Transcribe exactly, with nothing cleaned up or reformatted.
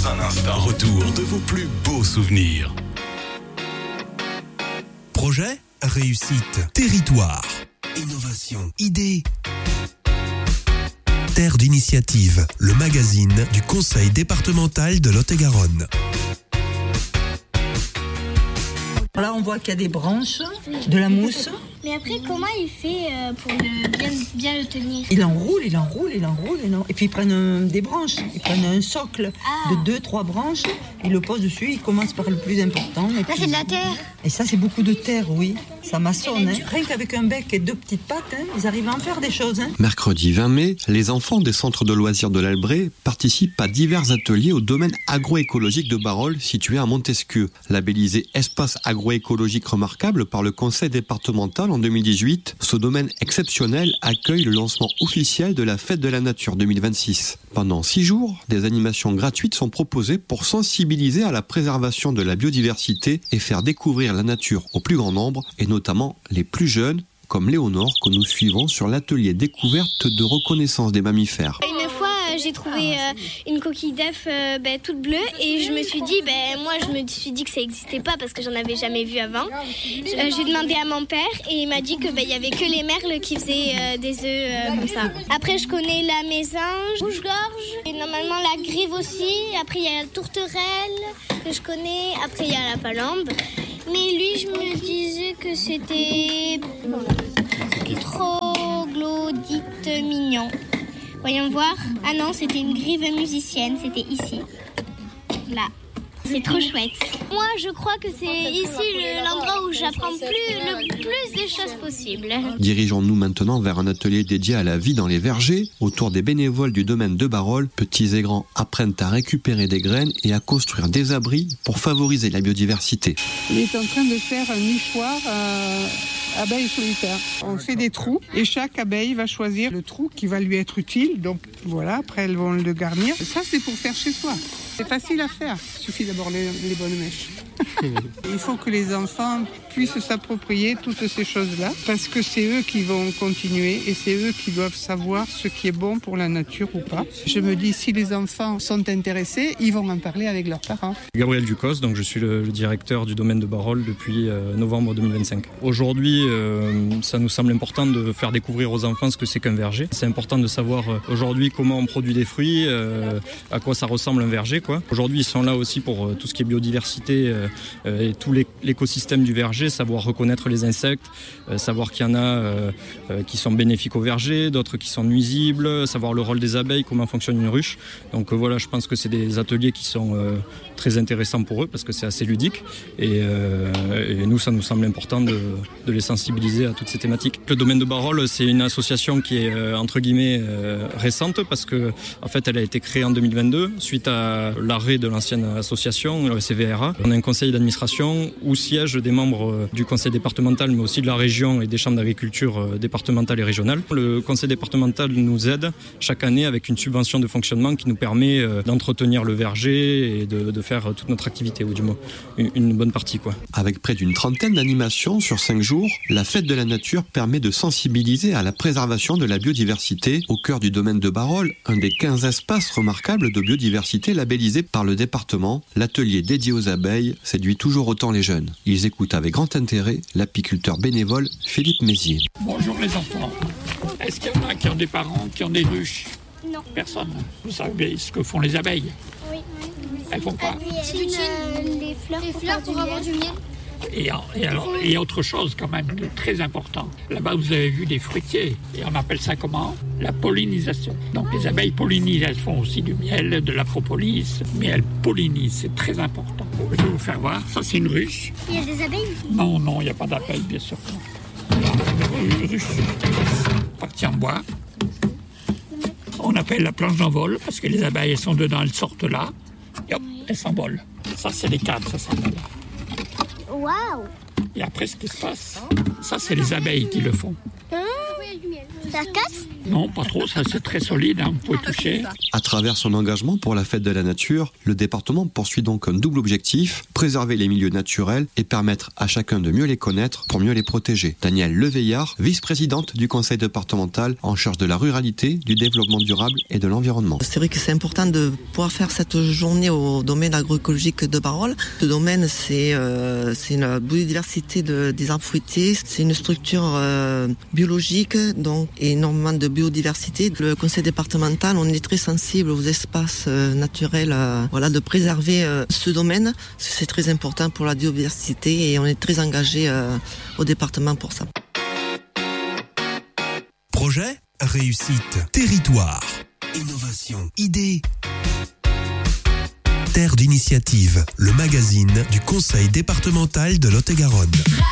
un instant. Retour de vos plus beaux souvenirs. Projet, réussite, territoire, innovation, idée. Terre d'initiative, le magazine du Conseil départemental de Lot-et-Garonne. Là, on voit qu'il y a des branches, de la mousse. Mais après, comment il fait euh, pour le, bien, bien le tenir? Il enroule, il enroule, il enroule. Il enroule. Et puis, ils prennent euh, des branches. Ils prennent un socle ah. de deux, trois branches. Ils le posent dessus. Ils commencent par le plus important. Et Là, puis, c'est de la terre. Et ça, c'est beaucoup de terre, oui. Ça maçonne. Hein. Rien qu'avec un bec et deux petites pattes, hein, ils arrivent à en faire des choses. Hein. Mercredi vingt mai, les enfants des centres de loisirs de l'Albret participent à divers ateliers au domaine agroécologique de Barol, situé à Montesquieu. Labellisé espace agroécologique remarquable par le conseil départemental en deux mille dix-huit, ce domaine exceptionnel accueille le lancement officiel de la Fête de la Nature deux mille vingt-six. Pendant six jours, des animations gratuites sont proposées pour sensibiliser à la préservation de la biodiversité et faire découvrir la nature au plus grand nombre, et notamment les plus jeunes, comme Léonore, que nous suivons sur l'atelier découverte de reconnaissance des mammifères. Une fois, euh, j'ai trouvé euh, une coquille d'œuf euh, ben, toute bleue et je me suis dit, ben, moi je me suis dit que ça n'existait pas parce que j'en avais jamais vu avant. Euh, j'ai demandé à mon père et il m'a dit que ben, il y avait que les merles qui faisaient euh, des œufs euh, comme ça. Après, je connais la mésange, rouge-gorge et normalement la grive aussi. Après, il y a la tourterelle que je connais. Après, il y a la palombe. Mais lui, je me disais que c'était troglodyte mignon. Voyons voir. Ah non, c'était une grive musicienne. C'était ici. Là. C'est trop chouette. Moi, je crois que c'est ici le, l'endroit où j'apprends plus, le plus de choses possibles. Dirigeons-nous maintenant vers un atelier dédié à la vie dans les vergers. Autour des bénévoles du domaine de Barol, petits et grands apprennent à récupérer des graines et à construire des abris pour favoriser la biodiversité. Il est en train de faire un nichoir à abeilles solitaires. On fait des trous et chaque abeille va choisir le trou qui va lui être utile. Donc voilà, après elles vont le garnir. Ça, c'est pour faire chez soi. C'est facile à faire, il suffit d'avoir les, les bonnes mèches. Il faut que les enfants puissent s'approprier toutes ces choses-là parce que c'est eux qui vont continuer et c'est eux qui doivent savoir ce qui est bon pour la nature ou pas. Je me dis, si les enfants sont intéressés, ils vont en parler avec leurs parents. Gabriel Ducos, donc je suis le, le directeur du domaine de Barol depuis euh, novembre deux mille vingt-cinq. Aujourd'hui, euh, ça nous semble important de faire découvrir aux enfants ce que c'est qu'un verger. C'est important de savoir euh, aujourd'hui comment on produit des fruits, euh, à quoi ça ressemble un verger, quoi. Aujourd'hui, ils sont là aussi pour euh, tout ce qui est biodiversité euh, euh, et tout l'écosystème du verger, savoir reconnaître les insectes, euh, savoir qu'il y en a euh, euh, qui sont bénéfiques au verger, d'autres qui sont nuisibles, savoir le rôle des abeilles, comment fonctionne une ruche. Donc euh, voilà, je pense que c'est des ateliers qui sont euh, très intéressants pour eux parce que c'est assez ludique et, euh, et nous, ça nous semble important de, de les sensibiliser à toutes ces thématiques. Le domaine de Barol, c'est une association qui est euh, entre guillemets euh, récente parce que en fait, elle a été créée en deux mille vingt-deux suite à l'arrêt de l'ancienne association, le C V R A. On a un conseil d'administration où siègent des membres du conseil départemental, mais aussi de la région et des chambres d'agriculture départementales et régionales. Le conseil départemental nous aide chaque année avec une subvention de fonctionnement qui nous permet d'entretenir le verger et de, de faire toute notre activité, ou du moins une, une bonne partie, quoi. Avec près d'une trentaine d'animations sur cinq jours, la Fête de la Nature permet de sensibiliser à la préservation de la biodiversité au cœur du domaine de Barol, un des quinze espaces remarquables de biodiversité labellisés par le département. L'atelier dédié aux abeilles séduit toujours autant les jeunes. Ils écoutent avec grand intérêt l'apiculteur bénévole Philippe Mézier. Bonjour les enfants. Est-ce qu'il y en a qui ont des parents qui ont des ruches? Non. Personne. Vous savez ce que font les abeilles? Oui. Elles font pas. C'est utile, euh, les fleurs, les pour, fleurs pour avoir du miel. Et, et, alors, et autre chose quand même, très important. Là-bas, vous avez vu des fruitiers. Et on appelle ça comment? La pollinisation. Donc les abeilles pollinisent. Elles font aussi du miel, de la propolis. Mais elles pollinisent. C'est très important. Je vais vous faire voir. Ça, c'est une ruche. Il y a des abeilles? Non, non, il n'y a pas d'abeilles, bien sûr. Une ruche. Partie en bois. On appelle la planche d'envol parce que les abeilles, elles sont dedans, elles sortent là. Et hop, elles s'envolent. Ça, c'est les cadres, ça s'envole. Waouh! Et après, ce qui se passe, ça, c'est les abeilles qui le font. Hein? Ça casse? Non, pas trop, ça c'est très solide, hein, vous pouvez toucher. À travers son engagement pour la fête de la nature, le département poursuit donc un double objectif, préserver les milieux naturels et permettre à chacun de mieux les connaître pour mieux les protéger. Danielle Leveillard, vice-présidente du conseil départemental en charge de la ruralité, du développement durable et de l'environnement. C'est vrai que c'est important de pouvoir faire cette journée au domaine agroécologique de Barol. Ce domaine, c'est euh, c'est une biodiversité de, des arbres fruitiers, c'est une structure euh, biologique, donc énormément de biodiversité. Le conseil départemental, on est très sensible aux espaces euh, naturels, euh, voilà, de préserver euh, ce domaine. C'est très important pour la biodiversité et on est très engagé euh, au département pour ça. Projet, réussite, territoire, innovation, idée. Terre d'initiative, le magazine du conseil départemental de Lot-et-Garonne.